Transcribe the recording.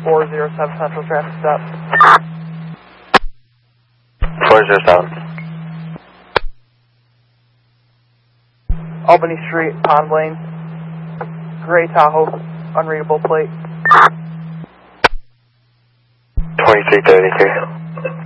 407 Central traffic stop. 407. Albany Street, Pond Lane. Gray Tahoe, unreadable plate. 2333.